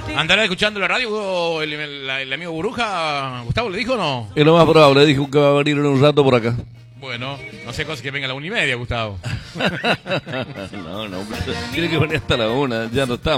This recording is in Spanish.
¿Andará escuchando la radio el amigo Burbuja? ¿Gustavo le dijo o no? Es lo más probable, dijo que va a venir en un rato por acá. Bueno, no sé cosa que venga a la 1:30, Gustavo. No, tiene que venir hasta la 1, ya no estamos.